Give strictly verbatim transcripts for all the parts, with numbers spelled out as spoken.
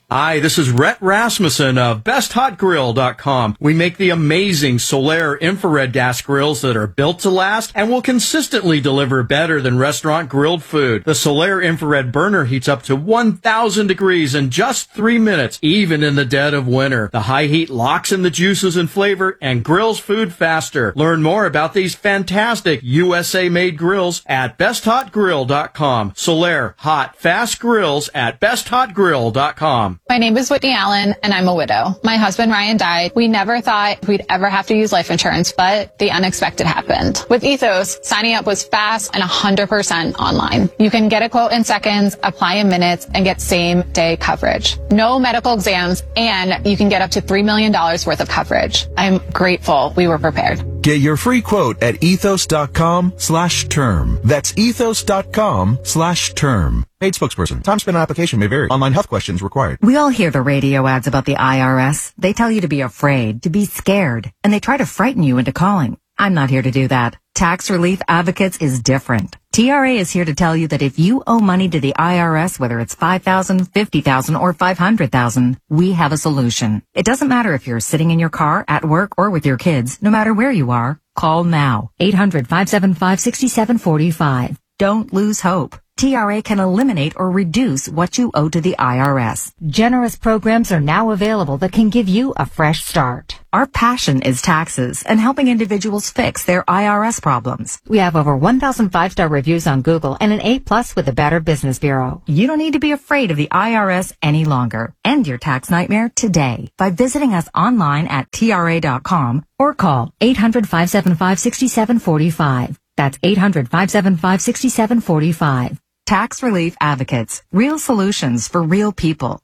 Hi, this is Rhett Rasmussen of best hot grill dot com. We make the amazing Solaire infrared gas grills that are built to last and will consistently deliver better than restaurant grilled food. The Solaire infrared burner heats up to one thousand degrees in just three minutes, even in the dead of winter. The high heat locks in the juices and flavor and grills food faster. Learn more about these fantastic U S A-made grills at best hot grill dot com. Solaire hot, fast grills at best hot grill dot com. My name is Whitney Allen, and I'm a widow. My husband, Ryan, died. We never thought we'd ever have to use life insurance, but the unexpected happened. With Ethos, signing up was fast and one hundred percent online. You can get a quote in seconds, apply in minutes, and get same-day coverage. No medical exams, and you can get up to three million dollars worth of coverage. I'm grateful we were prepared. Get your free quote at ethos.com slash term. That's ethos.com slash term. Paid spokesperson. Time spent on application may vary. Online health questions required. We all hear the radio ads about the I R S. They tell you to be afraid, to be scared, and they try to frighten you into calling. I'm not here to do that. Tax Relief Advocates is different. T R A is here to tell you that if you owe money to the I R S, whether it's five thousand dollars, fifty thousand dollars, or five hundred thousand dollars, we have a solution. It doesn't matter if you're sitting in your car, at work, or with your kids. No matter where you are, call now. eight hundred, five seven five, six seven four five. Don't lose hope. T R A can eliminate or reduce what you owe to the I R S. Generous programs are now available that can give you a fresh start. Our passion is taxes and helping individuals fix their I R S problems. We have over one thousand five-star reviews on Google and an A plus with the Better Business Bureau. You don't need to be afraid of the I R S any longer. End your tax nightmare today by visiting us online at T R A dot com or call eight hundred, five seven five, six seven four five. That's eight hundred, five seven five, six seven four five. Tax Relief Advocates. Real solutions for real people.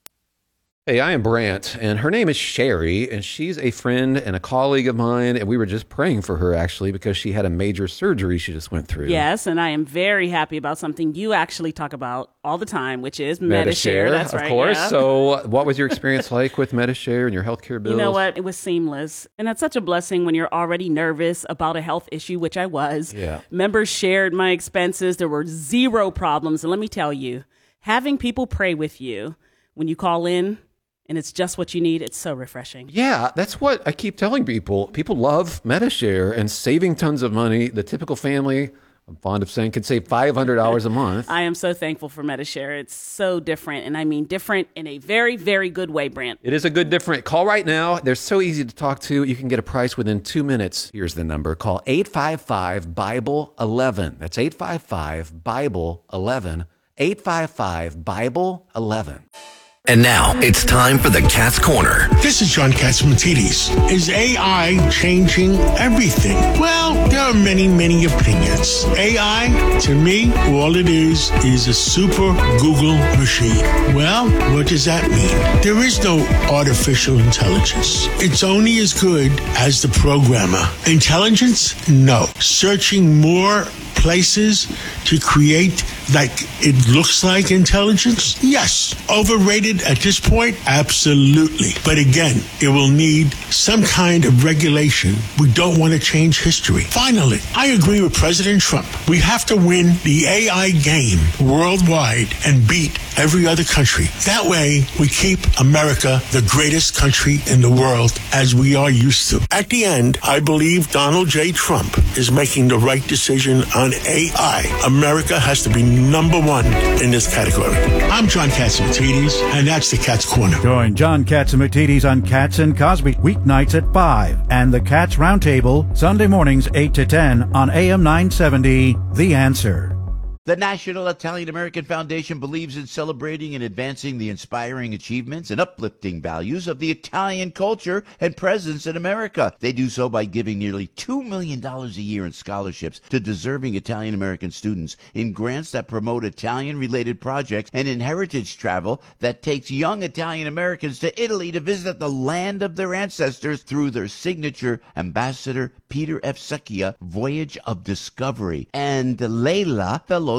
Hey, I am Brant, and her name is Sherry, and she's a friend and a colleague of mine, and we were just praying for her, actually, because she had a major surgery she just went through. Yes, and I am very happy about something you actually talk about all the time, which is Medi-Share. Medi-Share. That's of right, course. yeah. So what was your experience like with Medi-Share and your healthcare bills? You know what? It was seamless, and that's such a blessing when you're already nervous about a health issue, which I was. Yeah. Members shared my expenses. There were zero problems, and let me tell you, having people pray with you when you call in, and it's just what you need, it's so refreshing. Yeah, that's what I keep telling people. People love Medi-Share and saving tons of money. The typical family, I'm fond of saying, can save five hundred dollars a month. I am so thankful for Medi-Share. It's so different, and I mean different in a very, very good way, Brant. It is a good different. Call right now. They're so easy to talk to. You can get a price within two minutes. Here's the number. Call eight five five, Bible eleven. That's eight five five, Bible eleven. eight five five, Bible eleven. And now it's time for the Cat's Corner. This is John Catsimatidis. Is A I changing everything? Well, there are many, many opinions. A I, to me, all it is is a super Google machine. Well, what does that mean? There is no artificial intelligence. It's only as good as the programmer. Intelligence? No. Searching more places to create like it looks like intelligence? Yes. Overrated at this point? Absolutely. But again, it will need some kind of regulation. We don't want to change history. Finally, I agree with President Trump. We have to win the A I game worldwide and beat every other country. That way, we keep America the greatest country in the world as we are used to. At the end, I believe Donald J. Trump is making the right decision on A I. America has to be number one in this category. I'm John Catsimatidis, and that's the Cat's Corner. Join John Catsimatidis on Cats and Cosby weeknights at five and the Cats Roundtable Sunday mornings eight to ten on A M nine seventy, The Answer. The National Italian American Foundation believes in celebrating and advancing the inspiring achievements and uplifting values of the Italian culture and presence in America. They do so by giving nearly two million dollars a year in scholarships to deserving Italian American students, in grants that promote Italian-related projects, and in heritage travel that takes young Italian Americans to Italy to visit the land of their ancestors through their signature Ambassador Peter F. Secchia Voyage of Discovery and Leila Fellows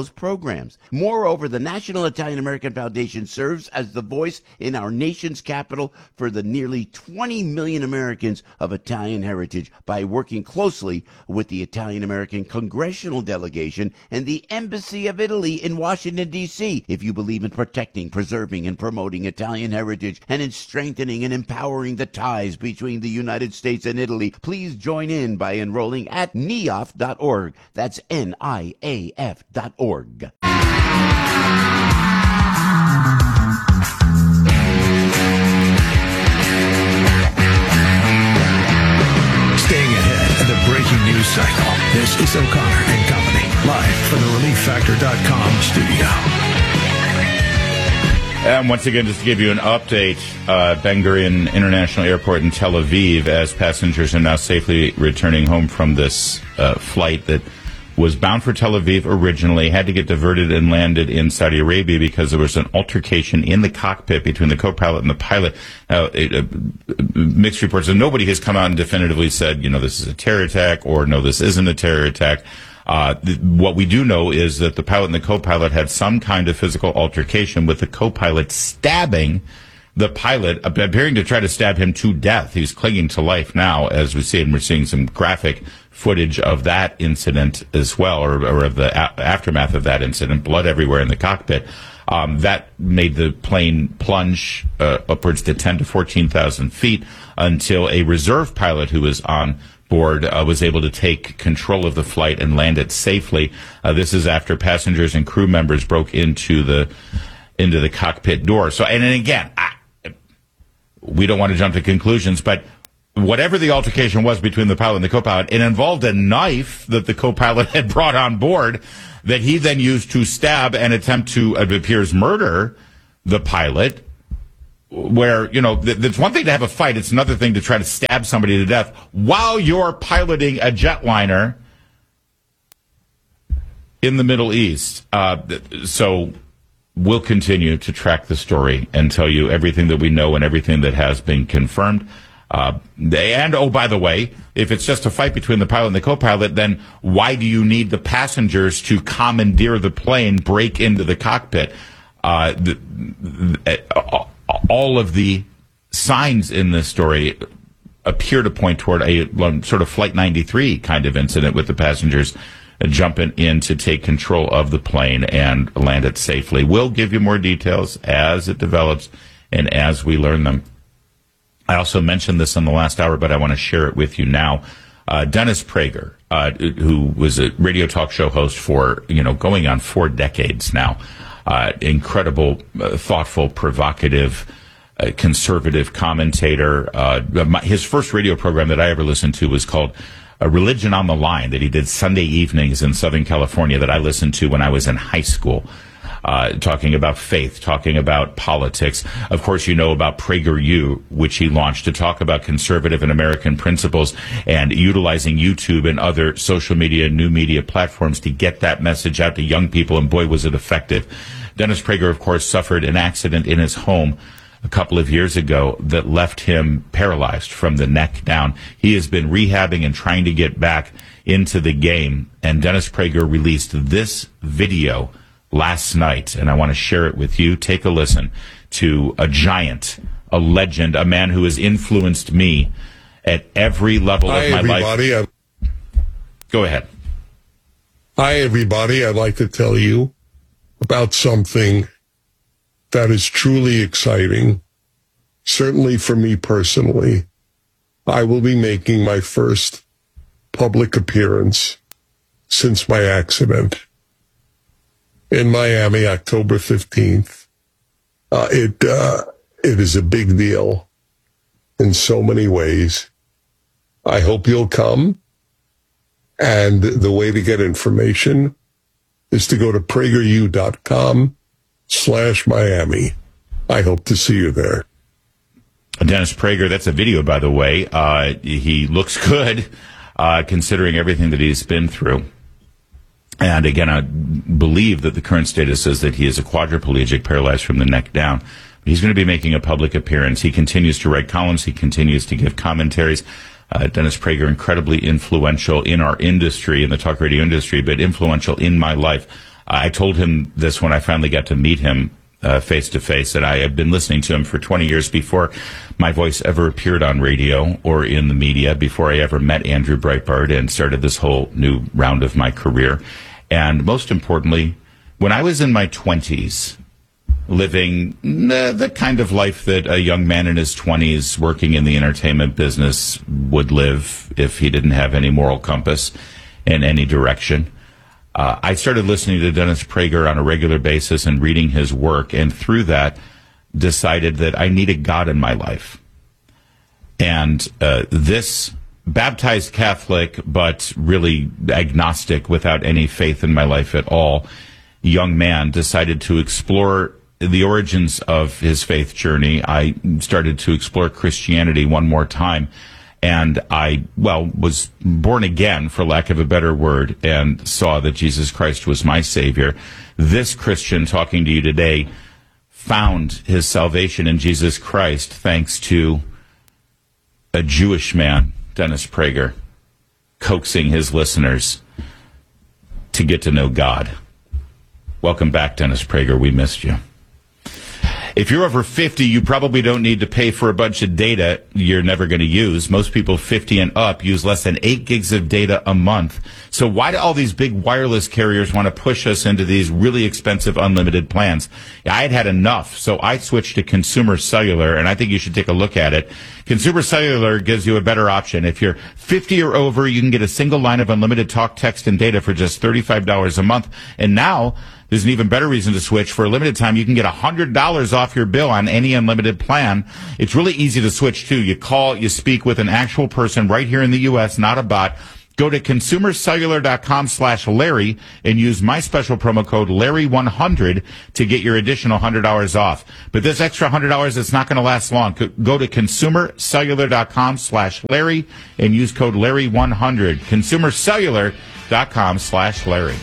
those programs. Moreover, the National Italian American Foundation serves as the voice in our nation's capital for the nearly twenty million Americans of Italian heritage by working closely with the Italian American Congressional Delegation and the Embassy of Italy in Washington, D C If you believe in protecting, preserving, and promoting Italian heritage and in strengthening and empowering the ties between the United States and Italy, please join in by enrolling at N I A F dot org. That's N I A F dot org. Staying ahead of the breaking news cycle. This is O'Connor and Company, live from the relief factor dot com studio. And once again, just to give you an update, uh, Ben Gurion International Airport in Tel Aviv, as passengers are now safely returning home from this uh, flight that was bound for Tel Aviv originally, had to get diverted and landed in Saudi Arabia because there was an altercation in the cockpit between the co-pilot and the pilot. Now, it, uh, mixed reports, and nobody has come out and definitively said, you know, this is a terror attack, or no, this isn't a terror attack. Uh, th- what we do know is that the pilot and the co-pilot had some kind of physical altercation, with the co-pilot stabbing the pilot, appearing to try to stab him to death. He's clinging to life now, as we see, and we're seeing some graphic footage of that incident as well, or, or of the a- aftermath of that incident, blood everywhere in the cockpit. Um, that made the plane plunge uh, upwards to ten to fourteen thousand feet until a reserve pilot who was on board uh, was able to take control of the flight and land it safely. Uh, this is after passengers and crew members broke into the into the cockpit door. So, and then again, I, we don't want to jump to conclusions, but whatever the altercation was between the pilot and the co-pilot, it involved a knife that the co-pilot had brought on board that he then used to stab and attempt to, it appears, murder the pilot. Where, you know, th- it's one thing to have a fight. It's another thing to try to stab somebody to death while you're piloting a jetliner in the Middle East. Uh, so we'll continue to track the story and tell you everything that we know and everything that has been confirmed. Uh, and, oh, by the way, if it's just a fight between the pilot and the co-pilot, then why do you need the passengers to commandeer the plane, break into the cockpit? Uh, the, the, uh, all of the signs in this story appear to point toward a sort of Flight ninety-three kind of incident, with the passengers jumping in to take control of the plane and land it safely. We'll give you more details as it develops and as we learn them. I also mentioned this in the last hour, but I want to share it with you now. Uh, Dennis Prager, uh, who was a radio talk show host for, you know, going on four decades now, uh, incredible, uh, thoughtful, provocative, uh, conservative commentator. Uh, my, his first radio program that I ever listened to was called A Religion on the Line, that he did Sunday evenings in Southern California, that I listened to when I was in high school. Uh, talking about faith, talking about politics. Of course, you know about PragerU, which he launched to talk about conservative and American principles, and utilizing YouTube and other social media, new media platforms to get that message out to young people, and boy, was it effective. Dennis Prager, of course, suffered an accident in his home a couple of years ago that left him paralyzed from the neck down. He has been rehabbing and trying to get back into the game, and Dennis Prager released this video last night, and I want to share it with you. Take a listen to a giant, a legend, a man who has influenced me at every level Hi, of my everybody. life. Go ahead. Hi, everybody. I'd like to tell you about something that is truly exciting. Certainly for me personally, I will be making my first public appearance since my accident in Miami, October fifteenth. Uh, it, uh, it is a big deal in so many ways. I hope you'll come. And the way to get information is to go to PragerU.com slash Miami. I hope to see you there. Dennis Prager, that's a video, by the way. Uh, he looks good, uh, considering everything that he's been through. And again, I believe that the current status is that he is a quadriplegic, paralyzed from the neck down. But he's going to be making a public appearance. He continues to write columns. He continues to give commentaries. Uh, Dennis Prager, incredibly influential in our industry, in the talk radio industry, but influential in my life. I told him this when I finally got to meet him uh, face to face, that I had been listening to him for twenty years before my voice ever appeared on radio or in the media, before I ever met Andrew Breitbart and started this whole new round of my career. And most importantly, when I was in my twenties, living the, the kind of life that a young man in his twenties working in the entertainment business would live if he didn't have any moral compass in any direction. Uh, I started listening to Dennis Prager on a regular basis and reading his work, and through that decided that I needed God in my life. And uh, this baptized Catholic, but really agnostic, without any faith in my life at all, young man decided to explore the origins of his faith journey. I started to explore Christianity one more time, and I, well, was born again, for lack of a better word, and saw that Jesus Christ was my Savior. This Christian talking to you today found his salvation in Jesus Christ thanks to a Jewish man, Dennis Prager, coaxing his listeners to get to know God. Welcome back, Dennis Prager. We missed you. If you're over fifty, you probably don't need to pay for a bunch of data you're never going to use. Most people fifty and up use less than eight gigs of data a month. So why do all these big wireless carriers want to push us into these really expensive unlimited plans? I had had enough, so I switched to Consumer Cellular, and I think you should take a look at it. Consumer Cellular gives you a better option. If you're fifty or over, you can get a single line of unlimited talk, text, and data for just thirty-five dollars a month. And now there's an even better reason to switch. For a limited time, you can get one hundred dollars off your bill on any unlimited plan. It's really easy to switch, too. You call, you speak with an actual person right here in the U S, not a bot. Go to consumercellular.com slash Larry and use my special promo code Larry one hundred to get your additional one hundred dollars off. But this extra one hundred dollars, it's not going to last long. Go to consumercellular.com slash Larry and use code Larry one hundred. consumercellular.com slash Larry.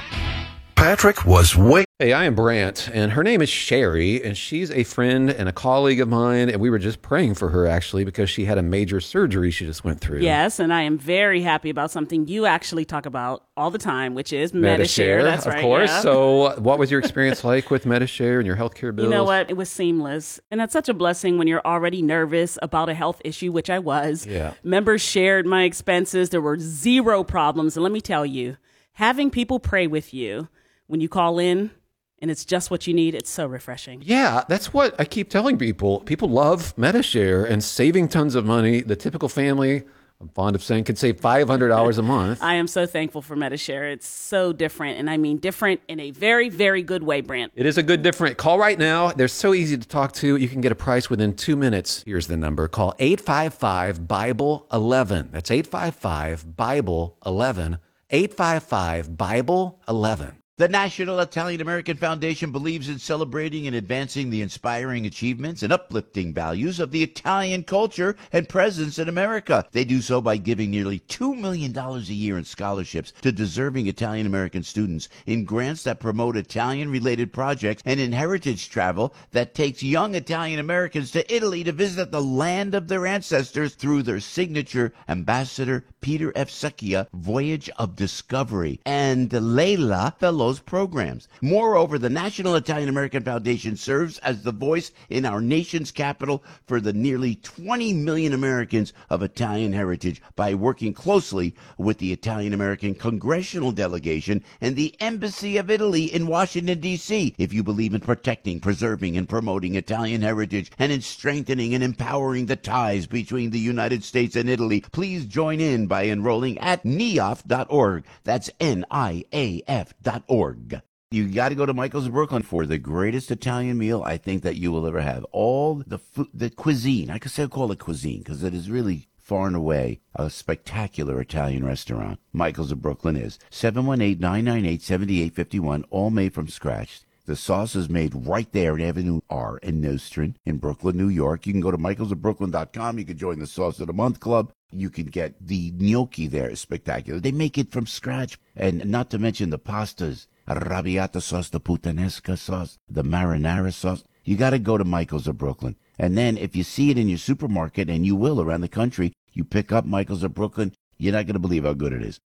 Patrick was way... Hey, I am Brant, and her name is Sherry, and she's a friend and a colleague of mine, and we were just praying for her, actually, because she had a major surgery she just went through. Yes, and I am very happy about something you actually talk about all the time, which is Medi-Share. Medi-Share, That's of right, course. yeah. So what was your experience like with Medi-Share and your healthcare bills? You know what? It was seamless. And that's such a blessing when you're already nervous about a health issue, which I was. Yeah. Members shared my expenses. There were zero problems. And let me tell you, having people pray with you when you call in, and it's just what you need, it's so refreshing. Yeah, that's what I keep telling people. People love Medi-Share and saving tons of money. The typical family, I'm fond of saying, could save five hundred dollars a month. I am so thankful for Medi-Share. It's so different, and I mean different in a very, very good way, Brant. It is a good different. Call right now. They're so easy to talk to. You can get a price within two minutes. Here's the number. Call eight five five, Bible eleven. That's eight five five, Bible eleven. eight five five, Bible eleven. The National Italian American Foundation believes in celebrating and advancing the inspiring achievements and uplifting values of the Italian culture and presence in America. They do so by giving nearly two million dollars a year in scholarships to deserving Italian American students, in grants that promote Italian-related projects, and in heritage travel that takes young Italian Americans to Italy to visit the land of their ancestors through their signature Ambassador Peter F. Secchia Voyage of Discovery and Leila Fellows programs. Moreover, the National Italian American Foundation serves as the voice in our nation's capital for the nearly twenty million Americans of Italian heritage by working closely with the Italian American Congressional Delegation and the Embassy of Italy in Washington, D C If you believe in protecting, preserving, and promoting Italian heritage and in strengthening and empowering the ties between the United States and Italy, please join in by enrolling at N I A F dot org. That's N I A F dot org. You got to go to Michael's of Brooklyn for the greatest Italian meal I think that you will ever have. All the food, the cuisine, I could say call it cuisine because it is really far and away a spectacular Italian restaurant. Michael's of Brooklyn is seven one eight, nine nine eight, seven eight five one, all made from scratch. The sauce is made right there in Avenue R in Nostrand in Brooklyn, New York. You can go to michaels of brooklyn dot com. You can join the Sauce of the Month Club. You can get the gnocchi there. It's spectacular. They make it from scratch. And not to mention the pastas, arrabbiata sauce, the puttanesca sauce, the marinara sauce. You got to go to Michael's of Brooklyn. And then if you see it in your supermarket, and you will around the country, you pick up Michael's of Brooklyn, you're not going to believe how good it is.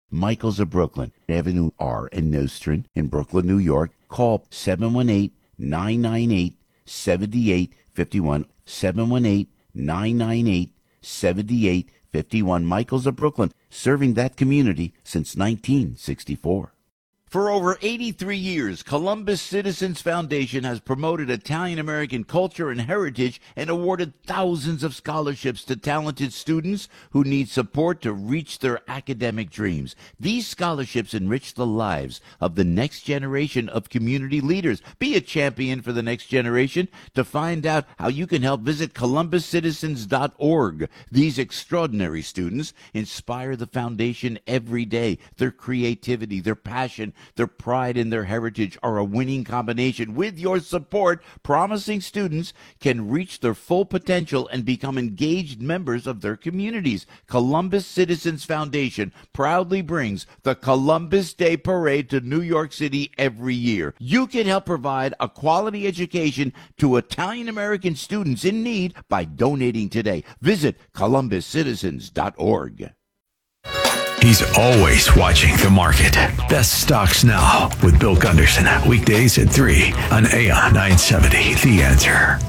Michaels of Brooklyn, Avenue R in Nostrand in Brooklyn, New York. Call seven one eight, nine nine eight, seven eight five one, seven one eight, nine nine eight, seven eight five one. Michaels of Brooklyn, serving that community since nineteen sixty-four. For over eighty-three years, Columbus Citizens Foundation has promoted Italian-American culture and heritage and awarded thousands of scholarships to talented students who need support to reach their academic dreams. These scholarships enrich the lives of the next generation of community leaders. Be a champion for the next generation. To find out how you can help, visit columbus citizens dot org. These extraordinary students inspire the foundation every day. Their creativity, their passion, their pride in their heritage are a winning combination. With your support, promising students can reach their full potential and become engaged members of their communities. Columbus Citizens Foundation proudly brings the Columbus Day Parade to New York City every year. You can help provide a quality education to Italian-American students in need by donating today. Visit columbus citizens dot org. He's always watching the market. Best Stocks Now with Bill Gunderson. Weekdays at three on A M nine seventy. The Answer.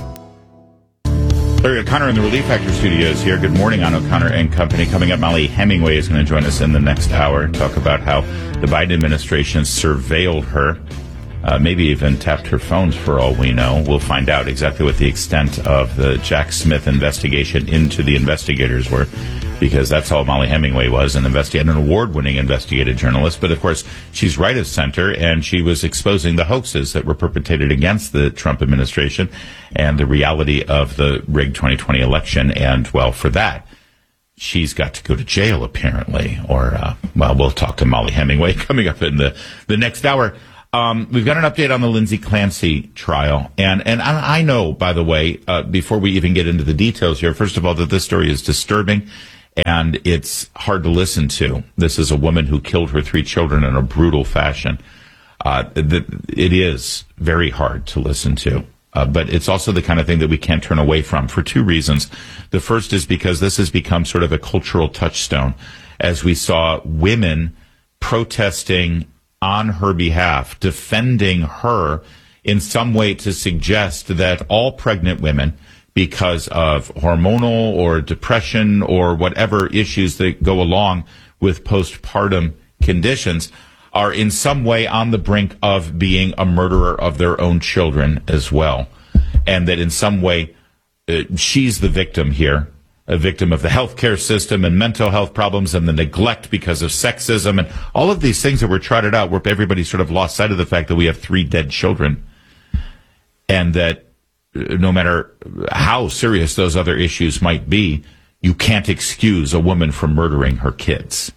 Larry O'Connor in the Relief Factor studios here. Good morning on O'Connor and Company. Coming up, Molly Hemingway is going to join us in the next hour and talk about how the Biden administration surveilled her, uh, maybe even tapped her phones for all we know. We'll find out exactly what the extent of the Jack Smith investigation into the investigators were, because that's all Molly Hemingway was, an investigator, an award-winning investigative journalist. But, of course, she's right of center, and she was exposing the hoaxes that were perpetrated against the Trump administration and the reality of the rigged twenty twenty election. And, well, for that, she's got to go to jail, apparently. Or, uh, well, we'll talk to Molly Hemingway coming up in the, the next hour. Um, we've got an update on the Lindsay Clancy trial. And, and I, I know, by the way, uh, before we even get into the details here, first of all, that this story is disturbing. And it's hard to listen to. This is a woman who killed her three children in a brutal fashion. Uh, th- it is very hard to listen to. Uh, but it's also the kind of thing that we can't turn away from for two reasons. The first is because this has become sort of a cultural touchstone, as we saw women protesting on her behalf, defending her in some way to suggest that all pregnant women, because of hormonal or depression or whatever issues that go along with postpartum conditions, are in some way on the brink of being a murderer of their own children as well. And that in some way, uh, she's the victim here, a victim of the healthcare system and mental health problems and the neglect because of sexism and all of these things that were trotted out, where everybody sort of lost sight of the fact that we have three dead children, and that no matter how serious those other issues might be, you can't excuse a woman from murdering her kids.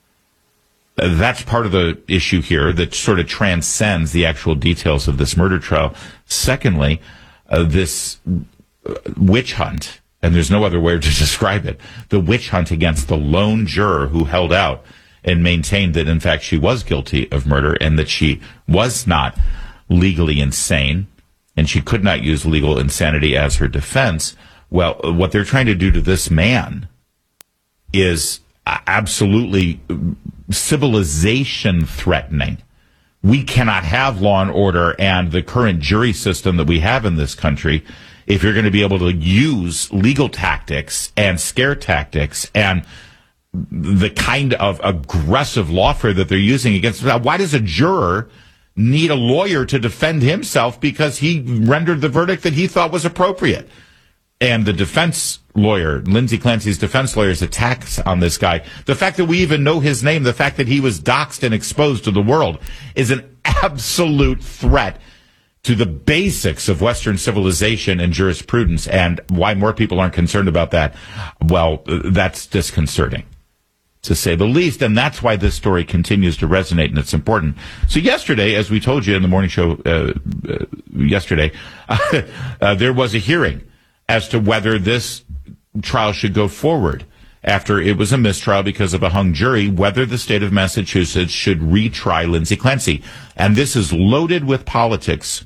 That's part of the issue here that sort of transcends the actual details of this murder trial. Secondly, uh, this witch hunt, and there's no other way to describe it, the witch hunt against the lone juror who held out and maintained that, in fact, she was guilty of murder and that she was not legally insane, and she could not use legal insanity as her defense. Well, what they're trying to do to this man is absolutely civilization threatening. We cannot have law and order and the current jury system that we have in this country if you're going to be able to use legal tactics and scare tactics and the kind of aggressive lawfare that they're using against. Why does a juror need a lawyer to defend himself because he rendered the verdict that he thought was appropriate? And the defense lawyer, Lindsay Clancy's defense lawyer's attacks on this guy, the fact that we even know his name, the fact that he was doxxed and exposed to the world, is an absolute threat to the basics of Western civilization and jurisprudence. And why more people aren't concerned about that, well, that's disconcerting, to say the least. And that's why this story continues to resonate, and it's important. So yesterday, as we told you in the morning show uh, uh, yesterday, uh, uh, there was a hearing as to whether this trial should go forward after it was a mistrial because of a hung jury, whether the state of Massachusetts should retry Lindsay Clancy. And this is loaded with politics.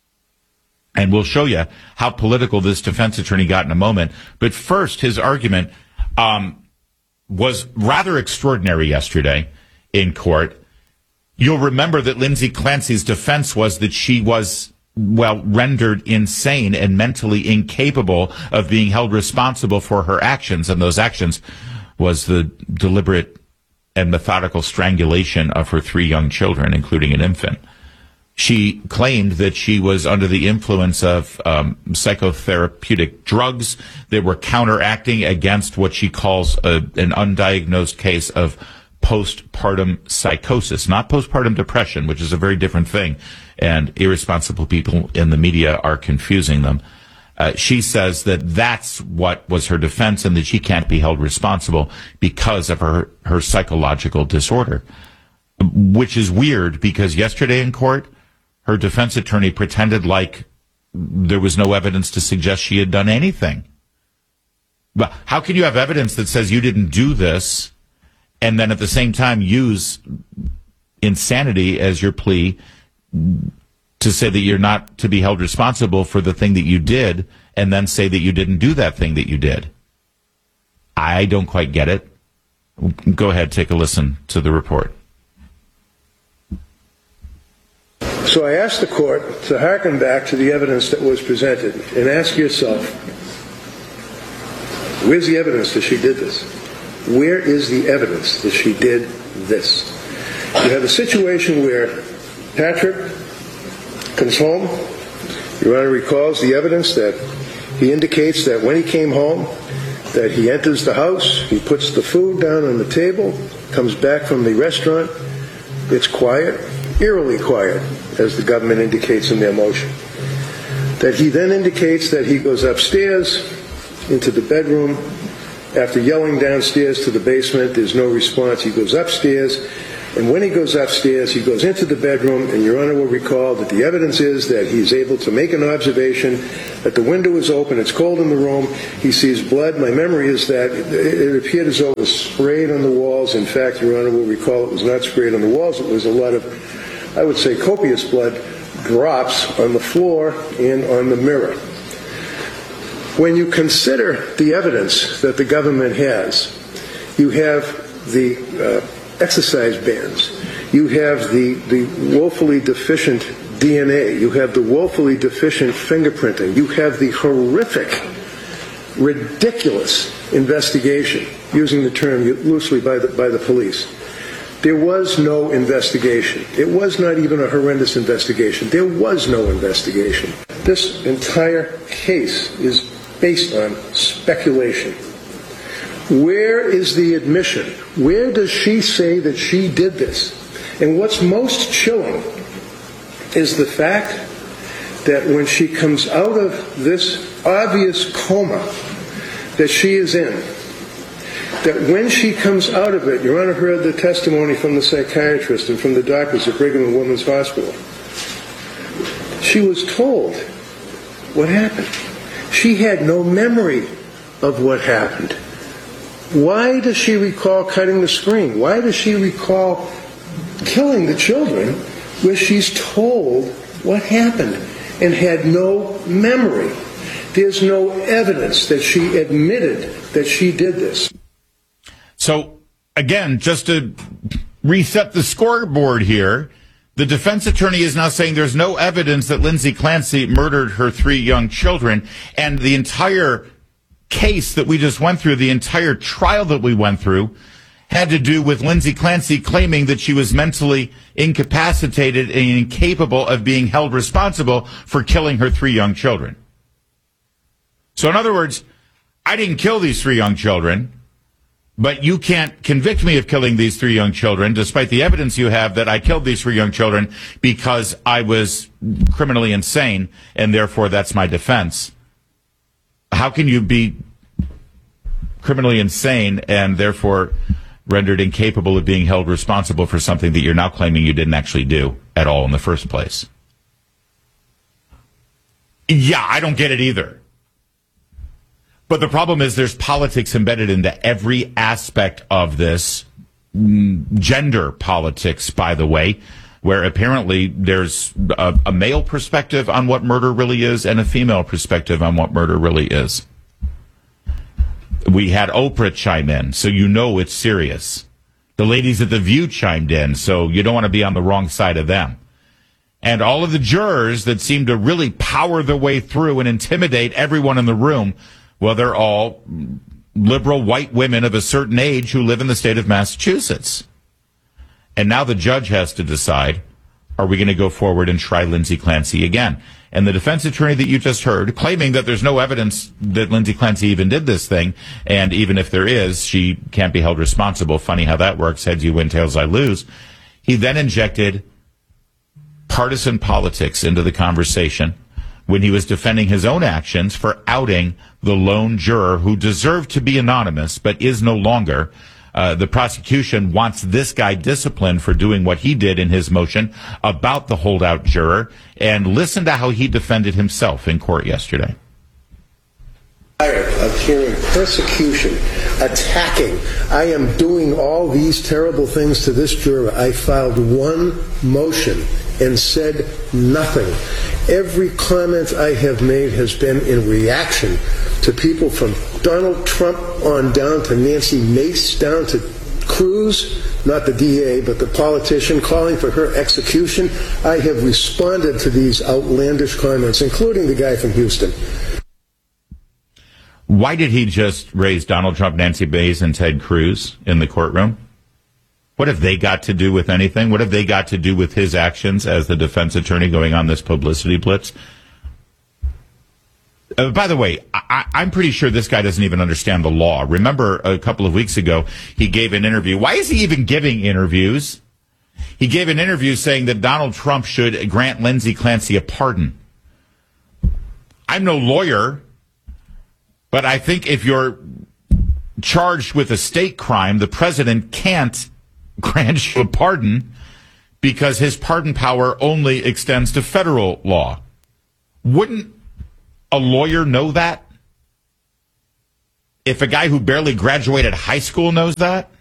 And we'll show you how political this defense attorney got in a moment. But first, his argument um, was rather extraordinary yesterday in court. You'll remember that Lindsay Clancy's defense was that she was, well, rendered insane and mentally incapable of being held responsible for her actions. And those actions was the deliberate and methodical strangulation of her three young children, including an infant. She claimed that she was under the influence of um, psychotherapeutic drugs that were counteracting against what she calls a, an undiagnosed case of postpartum psychosis, not postpartum depression, which is a very different thing. And irresponsible people in the media are confusing them. Uh, she says that that's what was her defense and that she can't be held responsible because of her, her psychological disorder, which is weird because yesterday in court, her defense attorney pretended like there was no evidence to suggest she had done anything. But how can you have evidence that says you didn't do this and then at the same time use insanity as your plea to say that you're not to be held responsible for the thing that you did and then say that you didn't do that thing that you did? I don't quite get it. Go ahead, take a listen to the report. So I asked the court to hearken back to the evidence that was presented and ask yourself, where's the evidence that she did this? Where is the evidence that she did this? You have a situation where Patrick comes home. Your Honor recalls the evidence that he indicates that when he came home, that he enters the house, he puts the food down on the table, comes back from the restaurant, it's quiet, eerily quiet, as the government indicates in their motion. That he then indicates that he goes upstairs into the bedroom. After yelling downstairs to the basement, there's no response. He goes upstairs, and when he goes upstairs, he goes into the bedroom, and Your Honor will recall that the evidence is that he's able to make an observation that the window is open, it's cold in the room, he sees blood. My memory is that it appeared as though it was sprayed on the walls. In fact, Your Honor will recall it was not sprayed on the walls. It was a lot of, I would say, copious blood drops on the floor and on the mirror. When you consider the evidence that the government has, you have the uh, exercise bands, you have the, the woefully deficient D N A, you have the woefully deficient fingerprinting, you have the horrific, ridiculous investigation, using the term loosely by the, by the police. There was no investigation. It was not even a horrendous investigation. There was no investigation. This entire case is based on speculation. Where is the admission? Where does she say that she did this? And what's most chilling is the fact that when she comes out of this obvious coma that she is in, that when she comes out of it, Your Honor heard the testimony from the psychiatrist and from the doctors at Brigham and Women's Hospital. She was told what happened. She had no memory of what happened. Why does she recall cutting the screen? Why does she recall killing the children where she's told what happened and had no memory? There's no evidence that she admitted that she did this. So, again, just to reset the scoreboard here, the defense attorney is now saying there's no evidence that Lindsay Clancy murdered her three young children, and the entire case that we just went through, the entire trial that we went through, had to do with Lindsay Clancy claiming that she was mentally incapacitated and incapable of being held responsible for killing her three young children. So in other words, I didn't kill these three young children, but you can't convict me of killing these three young children, despite the evidence you have that I killed these three young children because I was criminally insane, and therefore that's my defense. How can you be criminally insane and therefore rendered incapable of being held responsible for something that you're now claiming you didn't actually do at all in the first place? Yeah, I don't get it either. But the problem is there's politics embedded into every aspect of this. Gender politics, by the way, where apparently there's a, a male perspective on what murder really is and a female perspective on what murder really is. We had Oprah chime in, so you know it's serious. The ladies at The View chimed in, so you don't want to be on the wrong side of them. And all of the jurors that seem to really power their way through and intimidate everyone in the room, well, they're all liberal white women of a certain age who live in the state of Massachusetts. And now the judge has to decide, are we going to go forward and try Lindsay Clancy again? And the defense attorney that you just heard, claiming that there's no evidence that Lindsay Clancy even did this thing, and even if there is, she can't be held responsible. Funny how that works. Heads you win, tails I lose. He then injected partisan politics into the conversation when he was defending his own actions for outing the lone juror who deserved to be anonymous but is no longer. Uh, the prosecution wants this guy disciplined for doing what he did in his motion about the holdout juror. And listen to how he defended himself in court yesterday. Of hearing persecution, attacking. I am doing all these terrible things to this juror. I filed one motion and said nothing. Every comment I have made has been in reaction to people from Donald Trump on down to Nancy Mace, down to Cruz, not the D A, but the politician, calling for her execution. I have responded to these outlandish comments, including the guy from Houston. Why did he just raise Donald Trump, Nancy Mace, and Ted Cruz in the courtroom? What have they got to do with anything? What have they got to do with his actions as the defense attorney going on this publicity blitz? Uh, by the way, I, I'm pretty sure this guy doesn't even understand the law. Remember a couple of weeks ago, he gave an interview. Why is he even giving interviews? He gave an interview saying that Donald Trump should grant Lindsay Clancy a pardon. I'm no lawyer, but I think if you're charged with a state crime, the president can't grant you a pardon because his pardon power only extends to federal law. Wouldn't a lawyer know that? If a guy who barely graduated high school knows that?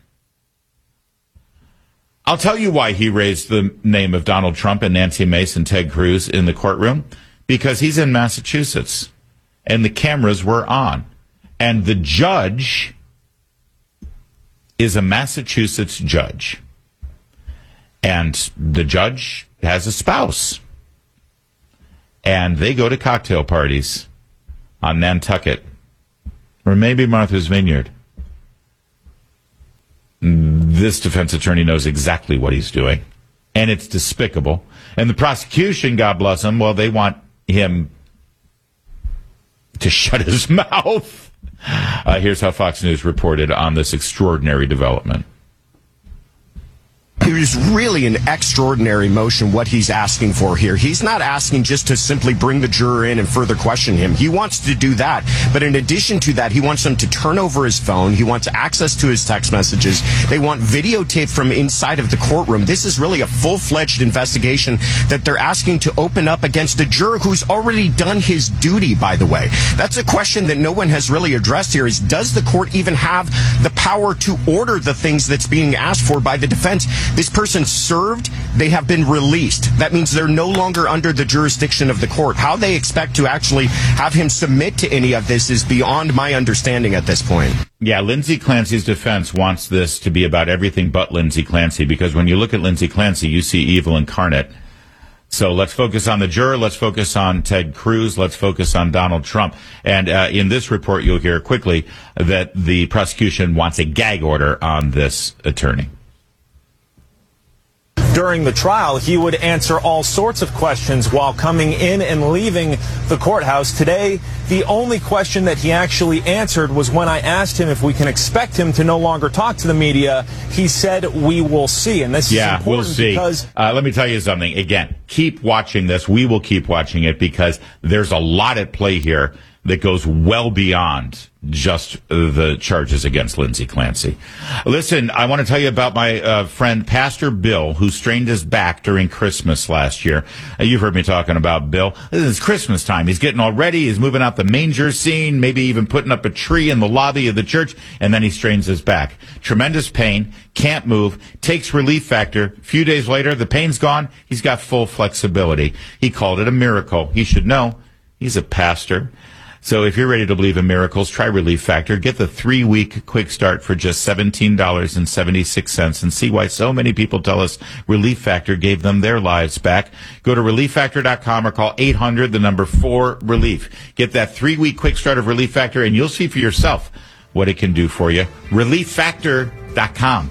I'll tell you why he raised the name of Donald Trump and Nancy Mace and Ted Cruz in the courtroom. Because he's in Massachusetts and the cameras were on. And the judge is a Massachusetts judge. And the judge has a spouse. And they go to cocktail parties on Nantucket, or maybe Martha's Vineyard. This defense attorney knows exactly what he's doing, and it's despicable. And the prosecution, God bless them, well, they want him to shut his mouth. Uh, here's how Fox News reported on this extraordinary development. It was really an extraordinary motion, what he's asking for here. He's not asking just to simply bring the juror in and further question him. He wants to do that. But in addition to that, he wants them to turn over his phone. He wants access to his text messages. They want videotape from inside of the courtroom. This is really a full-fledged investigation that they're asking to open up against a juror who's already done his duty, by the way. That's a question that no one has really addressed here is, does the court even have the power to order the things that's being asked for by the defense? This person served, they have been released. That means they're no longer under the jurisdiction of the court. How they expect to actually have him submit to any of this is beyond my understanding at this point. Yeah, Lindsay Clancy's defense wants this to be about everything but Lindsay Clancy, because when you look at Lindsay Clancy, you see evil incarnate. So let's focus on the juror. Let's focus on Ted Cruz. Let's focus on Donald Trump. And uh, in this report, you'll hear quickly that the prosecution wants a gag order on this attorney. During the trial, he would answer all sorts of questions while coming in and leaving the courthouse. Today, the only question that he actually answered was when I asked him if we can expect him to no longer talk to the media. He said, we will see. And this yeah, is important we'll see. because... Uh, let me tell you something. Again, keep watching this. We will keep watching it because there's a lot at play here that goes well beyond just the charges against Lindsay Clancy. Listen, I want to tell you about my uh, friend Pastor Bill, who strained his back during Christmas last year. Uh, you've heard me talking about Bill. It's Christmas time. He's getting all ready. He's moving out the manger scene, maybe even putting up a tree in the lobby of the church, and then he strains his back. Tremendous pain, can't move, takes Relief Factor. A few days later, the pain's gone. He's got full flexibility. He called it a miracle. He should know. He's a pastor. So if you're ready to believe in miracles, try Relief Factor. Get the three-week quick start for just seventeen dollars and seventy-six cents and see why so many people tell us Relief Factor gave them their lives back. Go to relief factor dot com or call eight hundred, the number four, relief. Get that three-week quick start of Relief Factor, and you'll see for yourself what it can do for you. relief factor dot com.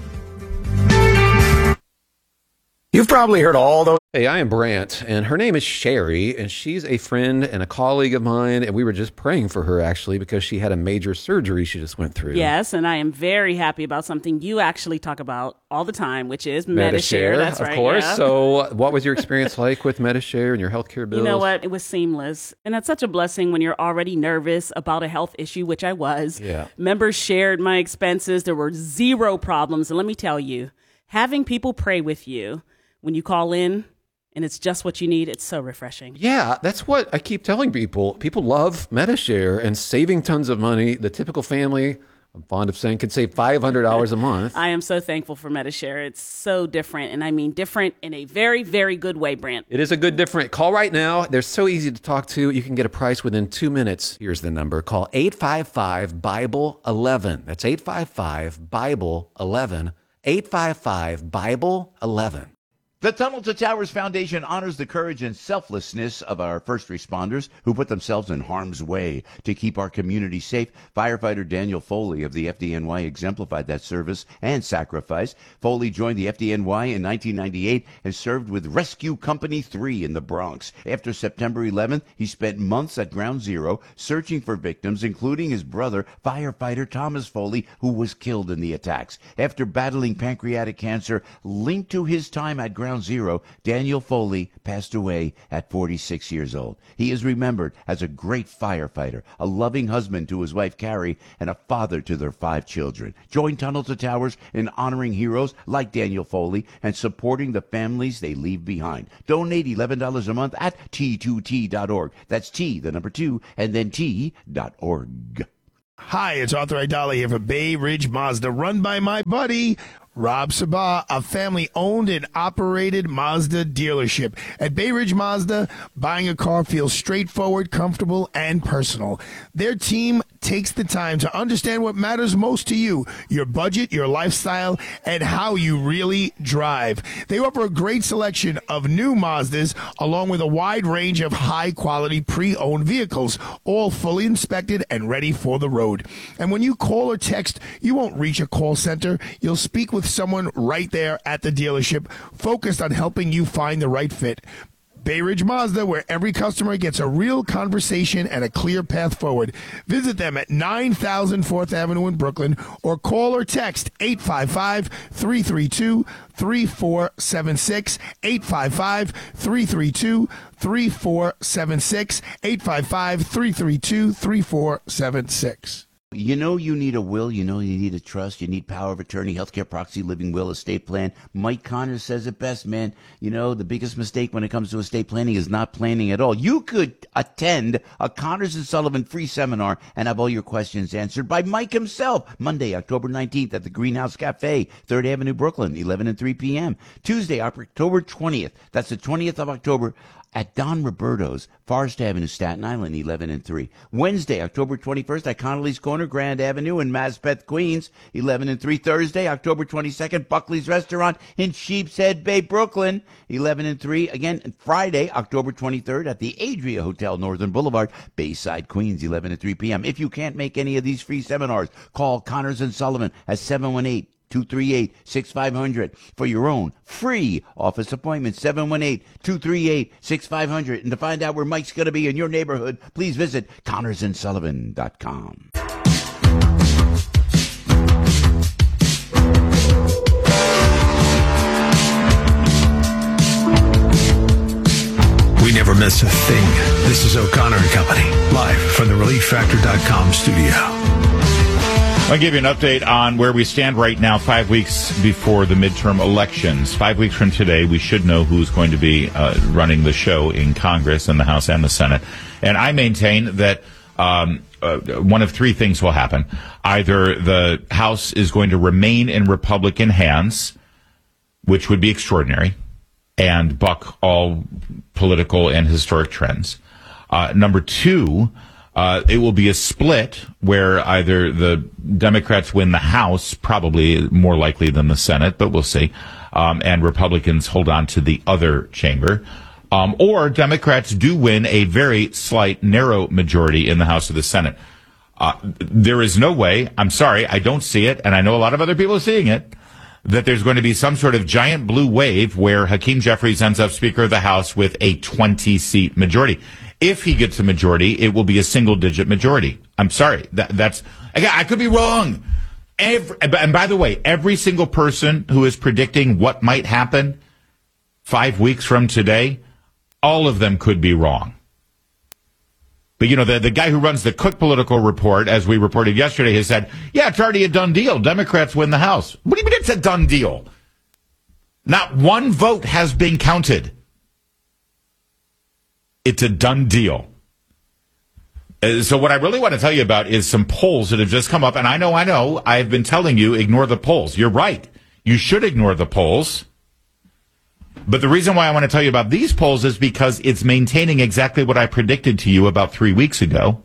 You've probably heard all those. Hey, I am Brant, and her name is Sherry, and she's a friend and a colleague of mine, and we were just praying for her, actually, because she had a major surgery she just went through. Yes, and I am very happy about something you actually talk about all the time, which is Medi-Share. That's of right. Of course. Yeah. So what was your experience like with Medi-Share and your healthcare bills? You know what? It was seamless. And that's such a blessing when you're already nervous about a health issue, which I was. Yeah. Members shared my expenses. There were zero problems. And let me tell you, having people pray with you when you call in, and it's just what you need, it's so refreshing. Yeah, that's what I keep telling people. People love Medi-Share and saving tons of money. The typical family, I'm fond of saying, could save five hundred dollars a month. I am so thankful for Medi-Share. It's so different, and I mean different in a very, very good way, Brant. It is a good different. Call right now. They're so easy to talk to. You can get a price within two minutes. Here's the number. Call eight five five, Bible eleven. That's eight five five, Bible eleven. eight five five, Bible eleven. The Tunnel to Towers Foundation honors the courage and selflessness of our first responders who put themselves in harm's way to keep our community safe. Firefighter Daniel Foley of the F D N Y exemplified that service and sacrifice. Foley joined the F D N Y in nineteen ninety-eight and served with Rescue Company three in the Bronx. After September eleventh, he spent months at Ground Zero searching for victims, including his brother, firefighter Thomas Foley, who was killed in the attacks. After battling pancreatic cancer linked to his time at Ground Zero, Daniel Foley passed away at forty-six years old. He is remembered as a great firefighter, a loving husband to his wife Carrie, and a father to their five children. Join Tunnel to Towers in honoring heroes like Daniel Foley and supporting the families they leave behind. Donate eleven dollars a month at T two T dot org. That's T, the number two, and then T dot org. Hi, it's Arthur Aidala here for Bay Ridge Mazda, run by my buddy Rob Sabah, a family-owned and operated Mazda dealership. At Bay Ridge Mazda, buying a car feels straightforward, comfortable, and personal. Their team takes the time to understand what matters most to you, your budget, your lifestyle, and how you really drive. They offer a great selection of new Mazdas, along with a wide range of high-quality pre-owned vehicles, all fully inspected and ready for the road. And when you call or text, you won't reach a call center. You'll speak with someone right there at the dealership, focused on helping you find the right fit. Bay Ridge Mazda, where every customer gets a real conversation and a clear path forward. Visit them at nine thousand fourth Avenue in Brooklyn, or call or text eight five five, three three two, three four seven six, eight five five, three three two, three four seven six, eight five five, three three two, three four seven six. You know you need a will, you know you need a trust, you need power of attorney, healthcare proxy, living will, estate plan. Mike Connors says it best, man. You know, the biggest mistake when it comes to estate planning is not planning at all. You could attend a Connors and Sullivan free seminar and have all your questions answered by Mike himself. Monday, October nineteenth at the Greenhouse Cafe, third Avenue, Brooklyn, eleven and three p.m. Tuesday, October twentieth, that's the twentieth of October, at Don Roberto's, Forest Avenue, Staten Island, eleven and three. Wednesday, October twenty-first, at Connolly's Corner, Grand Avenue in Maspeth, Queens, eleven and three. Thursday, October twenty-second, Buckley's Restaurant in Sheepshead Bay, Brooklyn, eleven and three. Again, Friday, October twenty-third, at the Adria Hotel, Northern Boulevard, Bayside, Queens, eleven and three p.m. If you can't make any of these free seminars, call Connors and Sullivan at seven one eight, two three eight, six five zero zero for your own free office appointment, seven one eight, two three eight, six five zero zero. And to find out where Mike's going to be in your neighborhood, please visit connors and sullivan dot com. We never miss a thing. This is O'Connor and Company, live from the relief factor dot com studio. I'll give you an update on where we stand right now, five weeks before the midterm elections. Five weeks from today, we should know who's going to be uh, running the show in Congress, in the House and the Senate. And I maintain that um, uh, one of three things will happen. Either the House is going to remain in Republican hands, which would be extraordinary, and buck all political and historic trends. Uh, number two, Uh, it will be a split where either the Democrats win the House, probably more likely than the Senate, but we'll see, um, and Republicans hold on to the other chamber. Um, or Democrats do win a very slight, narrow majority in the House or the Senate. Uh, there is no way, I'm sorry, I don't see it, and I know a lot of other people are seeing it, that there's going to be some sort of giant blue wave where Hakeem Jeffries ends up Speaker of the House with a twenty-seat majority. If he gets a majority, it will be a single-digit majority. I'm sorry. That, that's again, I could be wrong. Every, and by the way, every single person who is predicting what might happen five weeks from today, all of them could be wrong. But, you know, the, the guy who runs the Cook Political Report, as we reported yesterday, has said, yeah, it's already a done deal. Democrats win the House. What do you mean it's a done deal? Not one vote has been counted. It's a done deal. Uh, so what I really want to tell you about is some polls that have just come up. And I know, I know, I've been telling you, ignore the polls. You're right. You should ignore the polls. But the reason why I want to tell you about these polls is because it's maintaining exactly what I predicted to you about three weeks ago.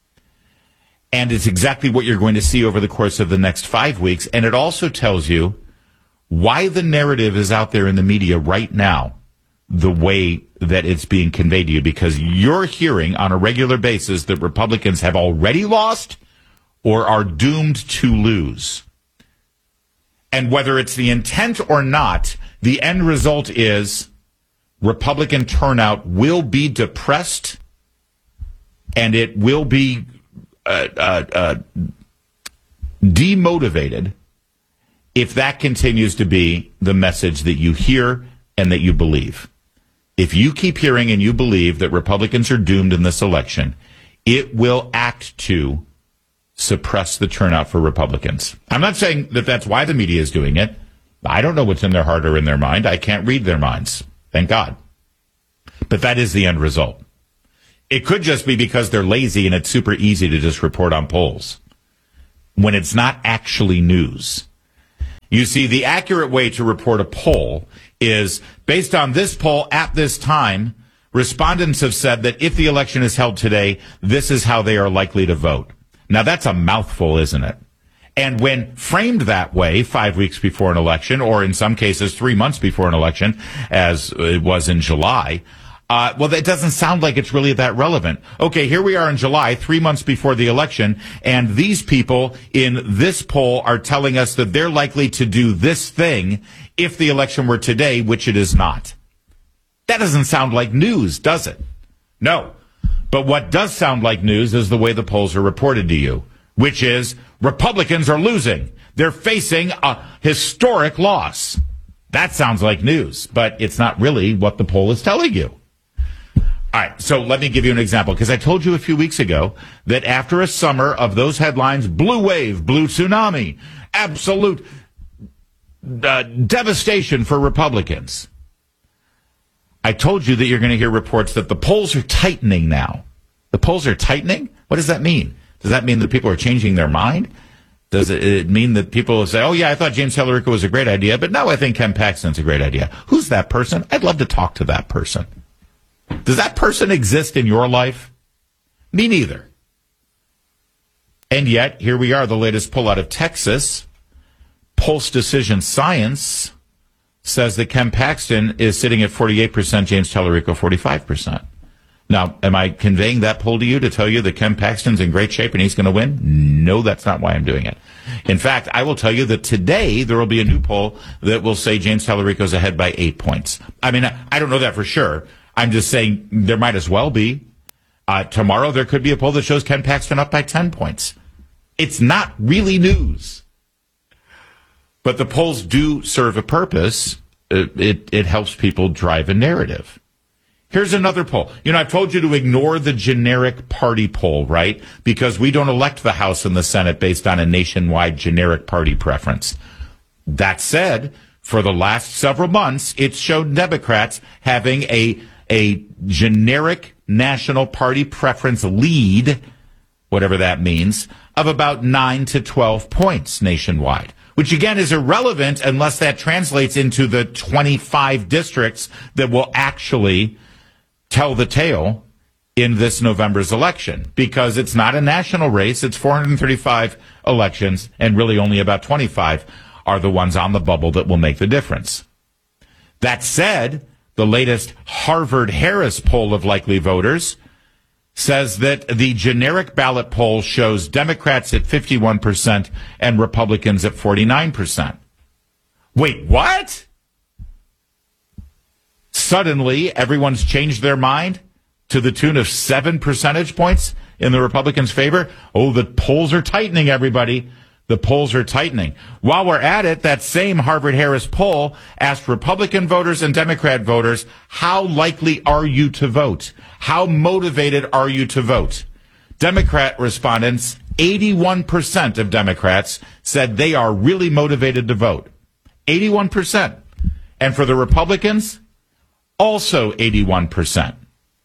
And it's exactly what you're going to see over the course of the next five weeks. And it also tells you why the narrative is out there in the media right now the way that it's being conveyed to you, because you're hearing on a regular basis that Republicans have already lost or are doomed to lose. And whether it's the intent or not, the end result is Republican turnout will be depressed and it will be uh, uh, uh, demotivated if that continues to be the message that you hear and that you believe. If you keep hearing and you believe that Republicans are doomed in this election, it will act to suppress the turnout for Republicans. I'm not saying that that's why the media is doing it. I don't know what's in their heart or in their mind. I can't read their minds. Thank God. But that is the end result. It could just be because they're lazy and it's super easy to just report on polls when it's not actually news. You see, the accurate way to report a poll is based on this poll at this time, respondents have said that if the election is held today, this is how they are likely to vote. Now, that's a mouthful, isn't it? And when framed that way, five weeks before an election, or in some cases three months before an election, as it was in July, uh, well, that doesn't sound like it's really that relevant. Okay, here we are in July, three months before the election, and these people in this poll are telling us that they're likely to do this thing if the election were today, which it is not. That doesn't sound like news, does it? No. But what does sound like news is the way the polls are reported to you, which is Republicans are losing. They're facing a historic loss. That sounds like news, but it's not really what the poll is telling you. All right, so let me give you an example, because I told you a few weeks ago that after a summer of those headlines, blue wave, blue tsunami, absolute uh, devastation for Republicans, I told you that you're going to hear reports that the polls are tightening now. The polls are tightening? What does that mean? Does that mean that people are changing their mind? Does it mean that people will say, oh, yeah, I thought James Tallarico was a great idea, but now I think Ken Paxton's a great idea? Who's that person? I'd love to talk to that person. Does that person exist in your life? Me neither. And yet, here we are, the latest poll out of Texas. Pulse Decision Science says that Ken Paxton is sitting at forty-eight percent, James Tallarico forty-five percent. Now, am I conveying that poll to you to tell you that Ken Paxton's in great shape and he's going to win? No, that's not why I'm doing it. In fact, I will tell you that today there will be a new poll that will say James Tallarico's ahead by eight points. I mean, I don't know that for sure. I'm just saying there might as well be. Uh, tomorrow there could be a poll that shows Ken Paxton up by ten points. It's not really news. But the polls do serve a purpose. It, it, it helps people drive a narrative. Here's another poll. You know, I've told you to ignore the generic party poll, right? Because we don't elect the House and the Senate based on a nationwide generic party preference. That said, for the last several months, it's shown Democrats having a, a generic national party preference lead, whatever that means, of about nine to twelve points nationwide, which again is irrelevant unless that translates into the twenty-five districts that will actually tell the tale in this November's election, because it's not a national race. It's four hundred thirty-five elections, and really only about twenty-five are the ones on the bubble that will make the difference. That said, the latest Harvard-Harris poll of likely voters says that the generic ballot poll shows Democrats at fifty-one percent and Republicans at forty-nine percent. Wait, what? Suddenly, everyone's changed their mind to the tune of seven percentage points in the Republicans' favor? Oh, the polls are tightening, everybody. The polls are tightening. While we're at it, that same Harvard-Harris poll asked Republican voters and Democrat voters, how likely are you to vote? How motivated are you to vote? Democrat respondents, eighty-one percent of Democrats said they are really motivated to vote. eighty-one percent. And for the Republicans, also eighty-one percent.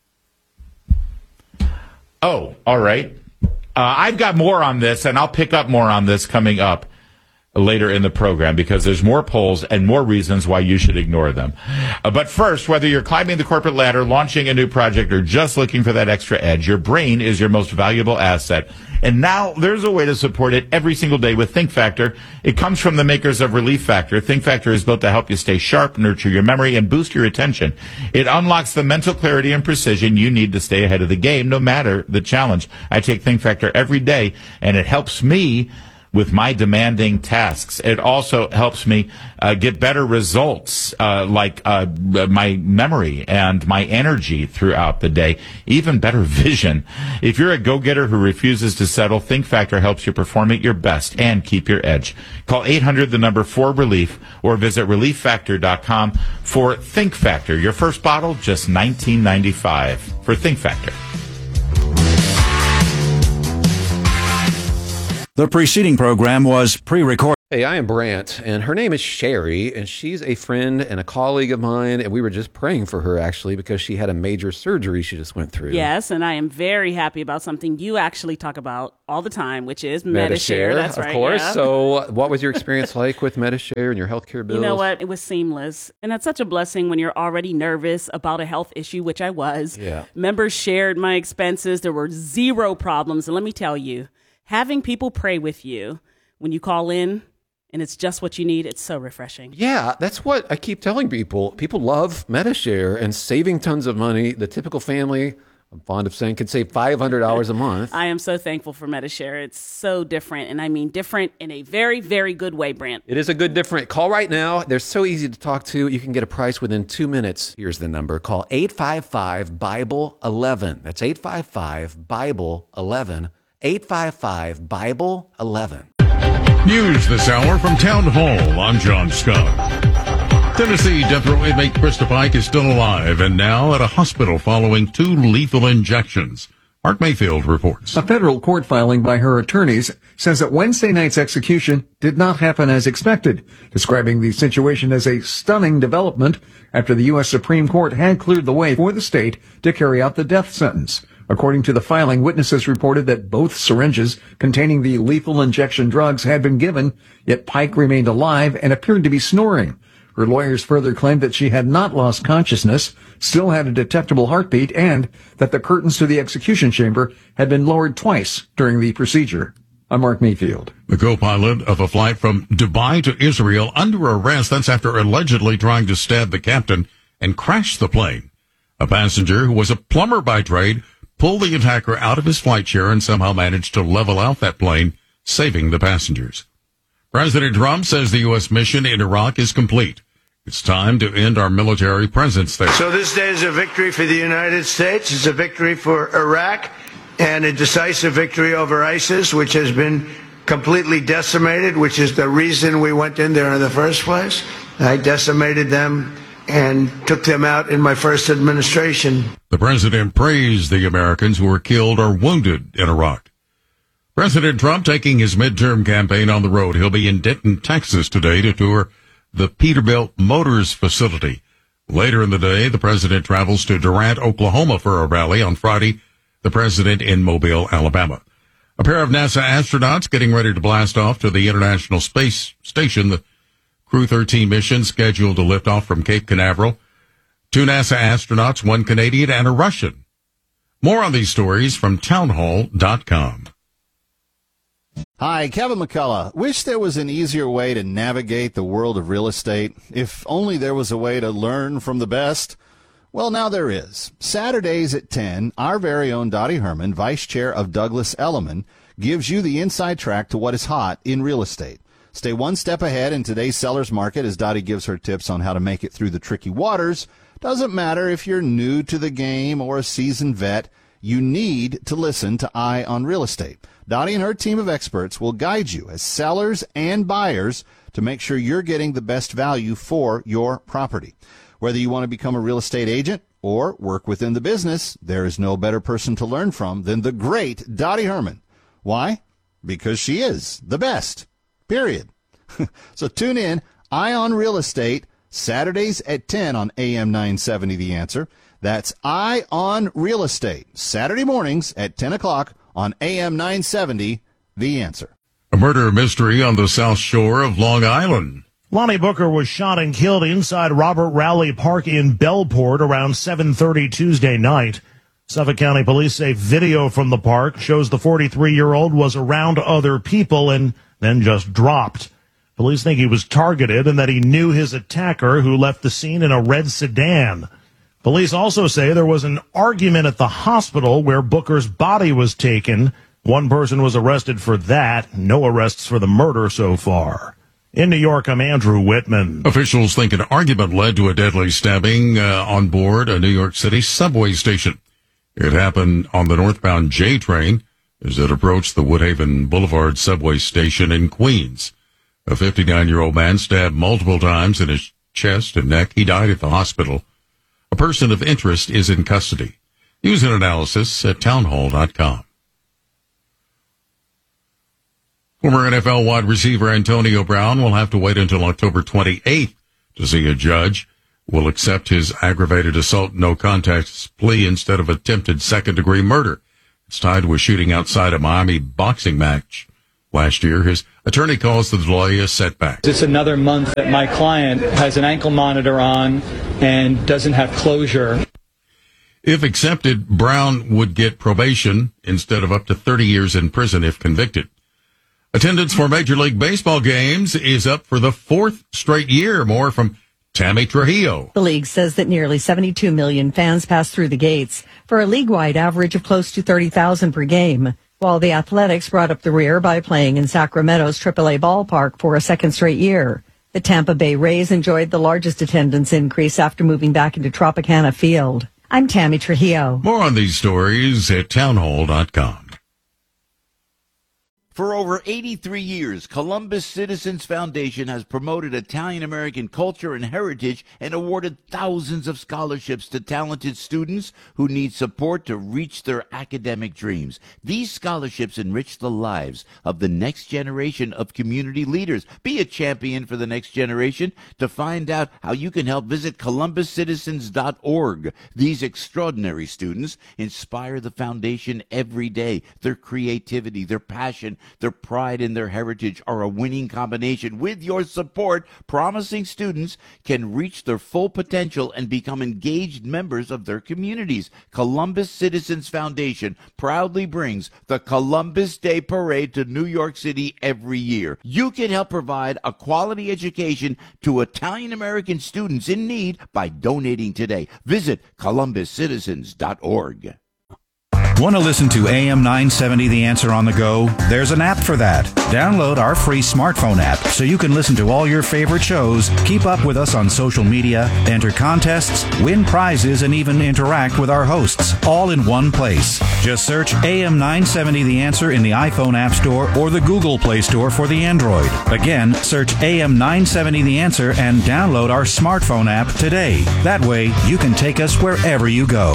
Oh, all right. Uh, I've got more on this, and I'll pick up more on this coming up later in the program, because there's more polls and more reasons why you should ignore them. Uh, but first, whether you're climbing the corporate ladder, launching a new project, or just looking for that extra edge, your brain is your most valuable asset. And now there's a way to support it every single day with ThinkFactor. It comes from the makers of Relief Factor. ThinkFactor is built to help you stay sharp, nurture your memory, and boost your attention. It unlocks the mental clarity and precision you need to stay ahead of the game, no matter the challenge. I take ThinkFactor every day, and it helps me with my demanding tasks. It also helps me uh, get better results, uh, like uh, my memory and my energy throughout the day, even better vision. If you're a go-getter who refuses to settle, ThinkFactor helps you perform at your best and keep your edge. Call eight hundred, the number four relief, or visit relief factor dot com for ThinkFactor. Your first bottle, just nineteen ninety-five for ThinkFactor. The preceding program was pre-recorded. Hey, I am Brant, and her name is Sherry, and she's a friend and a colleague of mine, and we were just praying for her, actually, because she had a major surgery she just went through. Yes, and I am very happy about something you actually talk about all the time, which is Medi-Share. Medi-Share, That's of right, course. yeah. So what was your experience like with Medi-Share and your healthcare bills? You know what? It was seamless. And that's such a blessing when you're already nervous about a health issue, which I was. Yeah. Members shared my expenses. There were zero problems. And let me tell you, having people pray with you when you call in and it's just what you need, it's so refreshing. Yeah, that's what I keep telling people. People love Medi-Share and saving tons of money. The typical family, I'm fond of saying, could save five hundred dollars a month. I am so thankful for Medi-Share. It's so different, and I mean different in a very, very good way, Brant. It is a good different. Call right now. They're so easy to talk to. You can get a price within two minutes. Here's the number. Call eight five five, Bible eleven. That's eight five five, Bible eleven. eight five five, Bible eleven. News this hour from Town Hall. I'm John Scott. Tennessee death row inmate Krista Pike is still alive and now at a hospital following two lethal injections. Mark Mayfield reports. A federal court filing by her attorneys says that Wednesday night's execution did not happen as expected, describing the situation as a stunning development after the U S Supreme Court had cleared the way for the state to carry out the death sentence. According to the filing, witnesses reported that both syringes containing the lethal injection drugs had been given, yet Pike remained alive and appeared to be snoring. Her lawyers further claimed that she had not lost consciousness, still had a detectable heartbeat, and that the curtains to the execution chamber had been lowered twice during the procedure. I'm Mark Mayfield. The co-pilot of a flight from Dubai to Israel under arrest. That's after allegedly trying to stab the captain and crash the plane. A passenger who was a plumber by trade pulled the attacker out of his flight chair and somehow managed to level out that plane, saving the passengers. President Trump says the U S mission in Iraq is complete. It's time to end our military presence there. So this day is a victory for the United States. It's a victory for Iraq and a decisive victory over ISIS, which has been completely decimated, which is the reason we went in there in the first place. I decimated them and took them out in my first administration. The president praised the Americans who were killed or wounded in Iraq. President Trump taking his midterm campaign on the road. He'll be in Denton, Texas today to tour the Peterbilt Motors facility. Later in the day, the president travels to Durant, Oklahoma for a rally. On Friday, the president in Mobile, Alabama. A pair of NASA astronauts getting ready to blast off to the International Space Station. The Crew thirteen mission scheduled to lift off from Cape Canaveral. Two NASA astronauts, one Canadian and a Russian, More on these stories from townhall dot com. Hi, Kevin McCullough. Wish there was an easier way to navigate the world of real estate. If only there was a way to learn from the best. Well, now there is. Saturdays at ten, our very own Dottie Herman, Vice Chair of Douglas Elliman, gives you the inside track to what is hot in real estate. Stay one step ahead in today's seller's market as Dottie gives her tips on how to make it through the tricky waters. Doesn't matter if you're new to the game or a seasoned vet, you need to listen to Eye on Real Estate. Dottie and her team of experts will guide you as sellers and buyers to make sure you're getting the best value for your property. Whether you want to become a real estate agent or work within the business, there is no better person to learn from than the great Dottie Herman. Why? Because she is the best. Period. So tune in, Eye on Real Estate, Saturdays at ten on A M nine seventy The Answer. That's Eye on Real Estate, Saturday mornings at ten o'clock on A M nine seventy The Answer. A murder mystery on the south shore of Long Island. Lonnie Booker was shot and killed inside Robert Rowley Park in Bellport around seven thirty Tuesday night. Suffolk County Police say video from the park shows the forty-three-year-old was around other people and then just dropped. Police think he was targeted and that he knew his attacker, who left the scene in a red sedan. Police also say there was an argument at the hospital where Booker's body was taken. One person was arrested for that. No arrests for the murder so far. In New York, I'm Andrew Whitman. Officials think an argument led to a deadly stabbing uh, on board a New York City subway station. It happened on the northbound J train as it approached the Woodhaven Boulevard subway station in Queens. A fifty-nine-year-old man stabbed multiple times in his chest and neck. He died at the hospital. A person of interest is in custody. Use an analysis at townhall dot com. Former N F L wide receiver Antonio Brown will have to wait until October twenty-eighth to see a judge will accept his aggravated assault no contest plea instead of attempted second-degree murder. It's tied to a shooting outside a Miami boxing match last year. His attorney calls the delay a setback. It's another month that my client has an ankle monitor on and doesn't have closure. If accepted, Brown would get probation instead of up to thirty years in prison if convicted. Attendance for Major League Baseball games is up for the fourth straight year. More from Tammy Trujillo. The league says that nearly seventy-two million fans pass through the gates for a league-wide average of close to thirty thousand per game, while the Athletics brought up the rear by playing in Sacramento's triple A ballpark for a second straight year. The Tampa Bay Rays enjoyed the largest attendance increase after moving back into Tropicana Field. I'm Tammy Trujillo. More on these stories at townhall dot com. For over eighty-three years, Columbus Citizens Foundation has promoted Italian-American culture and heritage and awarded thousands of scholarships to talented students who need support to reach their academic dreams. These scholarships enrich the lives of the next generation of community leaders. Be a champion for the next generation. To find out how you can help, visit columbus citizens dot org. These extraordinary students inspire the foundation every day. Their creativity, their passion, their pride in their heritage are a winning combination. With your support, promising students can reach their full potential and become engaged members of their communities. Columbus Citizens Foundation proudly brings the Columbus Day Parade to New York City every year. You can help provide a quality education to Italian-American students in need by donating today. Visit columbus citizens dot org. Want to listen to A M nine seventy The Answer on the go? There's an app for that. Download our free smartphone app so you can listen to all your favorite shows, keep up with us on social media, enter contests, win prizes, and even interact with our hosts, all in one place. Just search A M nine seventy The Answer in the iPhone App Store or the Google Play Store for the Android. Again, search A M nine seventy The Answer and download our smartphone app today. That way, you can take us wherever you go.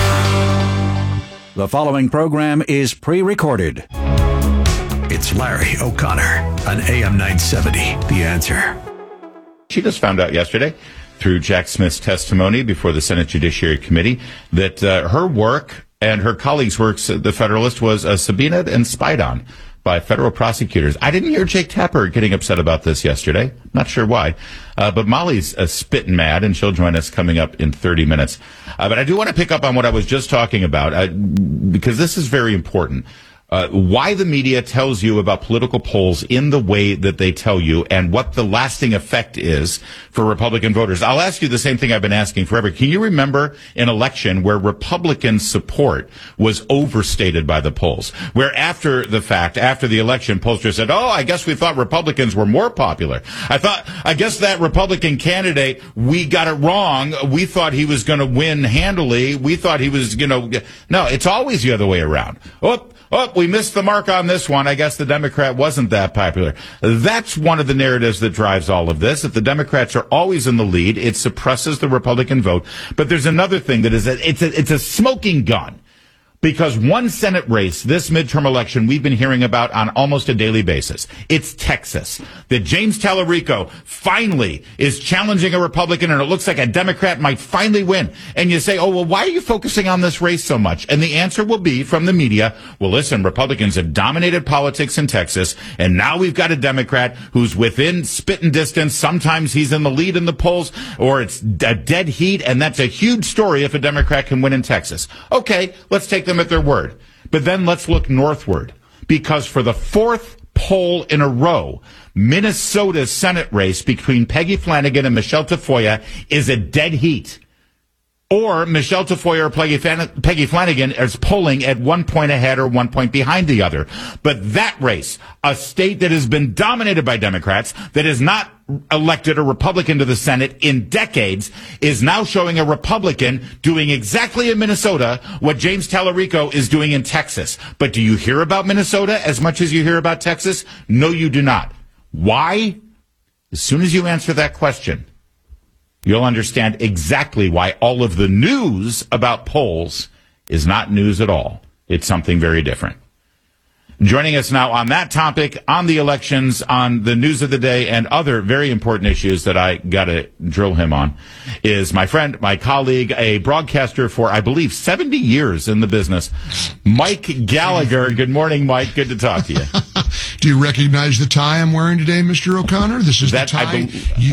The following program is pre-recorded. It's Larry O'Connor on A M nine seventy, The Answer. She just found out yesterday, through Jack Smith's testimony before the Senate Judiciary Committee, that uh, her work and her colleagues' works at the Federalist was uh, subpoenaed and spied on by federal prosecutors. I didn't hear Jake Tapper getting upset about this yesterday. Not sure why. Uh, but Molly's uh, spitting mad, and she'll join us coming up in thirty minutes. Uh, but I do want to pick up on what I was just talking about, uh, because this is very important. Uh, why the media tells you about political polls in the way that they tell you and what the lasting effect is for Republican voters. I'll ask you the same thing I've been asking forever. Can you remember an election where Republican support was overstated by the polls? Where after the fact, after the election, pollsters said, oh, I guess we thought Republicans were more popular. I thought, I guess that Republican candidate, we got it wrong. We thought he was going to win handily. We thought he was, you know, no, it's always the other way around. Oh, Oh, we missed the mark on this one. I guess the Democrat wasn't that popular. That's one of the narratives that drives all of this. If the Democrats are always in the lead, it suppresses the Republican vote. But there's another thing that is a, it's a, it's a smoking gun. Because one Senate race, this midterm election, we've been hearing about on almost a daily basis. It's Texas. That James Tallarico finally is challenging a Republican, and it looks like a Democrat might finally win. And you say, oh, well, why are you focusing on this race so much? And the answer will be from the media, well, listen, Republicans have dominated politics in Texas, and now we've got a Democrat who's within spitting distance. Sometimes he's in the lead in the polls, or it's a dead heat, and that's a huge story if a Democrat can win in Texas. Okay, let's take them at their word. But then let's look northward, because for the fourth poll in a row, Minnesota's Senate race between Peggy Flanagan and Michelle Tafoya is a dead heat. Or Michelle Tafoya or Peggy, Fan- Peggy Flanagan is polling at one point ahead or one point behind the other. But that race, a state that has been dominated by Democrats, that has not elected a Republican to the Senate in decades, is now showing a Republican doing exactly in Minnesota what James Tallarico is doing in Texas. But do you hear about Minnesota as much as you hear about Texas? No, you do not. Why? As soon as you answer that question, you'll understand exactly why all of the news about polls is not news at all. It's something very different. Joining us now on that topic, on the elections, on the news of the day, and other very important issues that I got to drill him on, is my friend, my colleague, a broadcaster for, I believe, seventy years in the business, Mike Gallagher. Good morning, Mike. Good to talk to you. Do you recognize the tie I'm wearing today, Mister O'Connor? This is that, the tie I be- you,